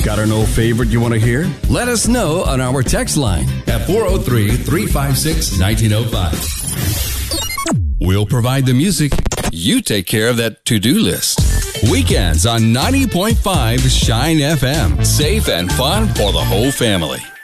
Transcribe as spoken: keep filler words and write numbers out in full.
Got an old favorite you want to hear? Let us know on our text line at four oh three, three five six, one nine oh five. We'll provide the music. You take care of that to-do list. Weekends on ninety point five Shine F M. Safe and fun for the whole family.